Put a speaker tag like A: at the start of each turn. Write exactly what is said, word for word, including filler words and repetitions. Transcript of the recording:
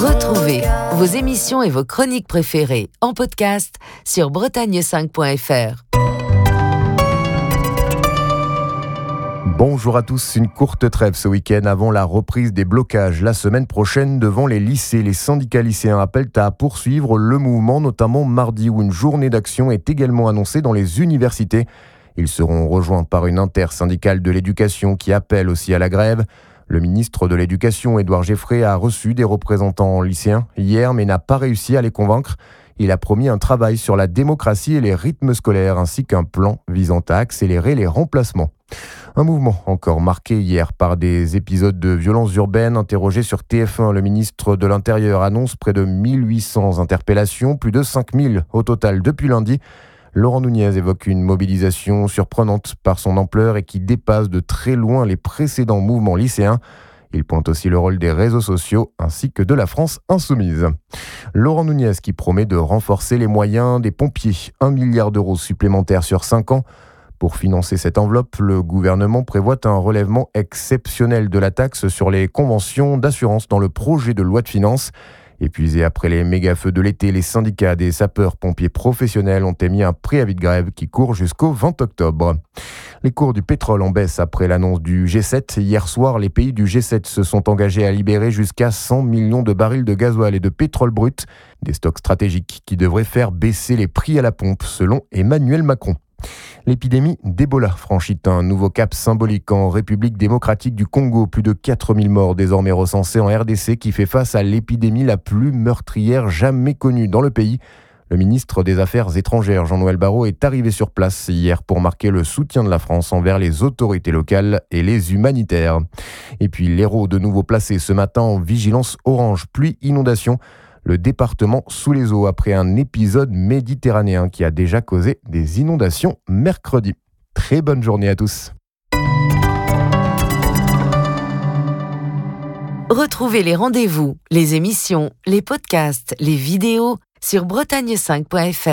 A: Retrouvez vos émissions et vos chroniques préférées en podcast sur bretagne cinq point f r.
B: Bonjour à tous, une courte trêve ce week-end avant la reprise des blocages la semaine prochaine devant les lycées. Les syndicats lycéens appellent à poursuivre le mouvement, notamment mardi où une journée d'action est également annoncée dans les universités. Ils seront rejoints par une intersyndicale de l'éducation qui appelle aussi à la grève. Le ministre de l'Éducation, Édouard Geffray, a reçu des représentants lycéens hier, mais n'a pas réussi à les convaincre. Il a promis un travail sur la démocratie et les rythmes scolaires, ainsi qu'un plan visant à accélérer les remplacements. Un mouvement encore marqué hier par des épisodes de violences urbaines. Interrogé sur T F un, le ministre de l'Intérieur annonce près de mille huit cents interpellations, plus de cinq mille au total depuis lundi. Laurent Nunez évoque une mobilisation surprenante par son ampleur et qui dépasse de très loin les précédents mouvements lycéens. Il pointe aussi le rôle des réseaux sociaux ainsi que de la France insoumise. Laurent Nunez qui promet de renforcer les moyens des pompiers, un milliard d'euros supplémentaires sur cinq ans. Pour financer cette enveloppe, le gouvernement prévoit un relèvement exceptionnel de la taxe sur les conventions d'assurance dans le projet de loi de finances. Épuisés après les méga-feux de l'été, les syndicats des sapeurs-pompiers professionnels ont émis un préavis de grève qui court jusqu'au vingt octobre. Les cours du pétrole en baisse après l'annonce du G sept. Hier soir, les pays du G sept se sont engagés à libérer jusqu'à cent millions de barils de gasoil et de pétrole brut, des stocks stratégiques qui devraient faire baisser les prix à la pompe, selon Emmanuel Macron. L'épidémie d'Ebola franchit un nouveau cap symbolique en République démocratique du Congo. Plus de quatre mille morts désormais recensés en R D C qui fait face à l'épidémie la plus meurtrière jamais connue dans le pays. Le ministre des Affaires étrangères, Jean-Noël Barrot, est arrivé sur place hier pour marquer le soutien de la France envers les autorités locales et les humanitaires. Et puis l'Hérault de nouveau placé ce matin en vigilance orange, pluie, inondation. Le département sous les eaux après un épisode méditerranéen qui a déjà causé des inondations mercredi. Très bonne journée à tous.
A: Retrouvez les rendez-vous, les émissions, les podcasts, les vidéos sur bretagne cinq point f r.